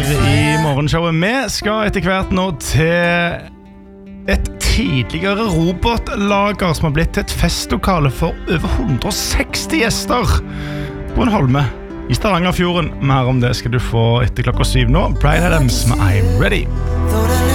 I morgenshowet. Vi skal etter hvert nå til et tidligere robotlager som har blitt til et festlokale for over 160 gjester på en holme I Stavangerfjorden. Mer om det skal du få etter klokka 7 nå. Bryan Adams med I'm Ready.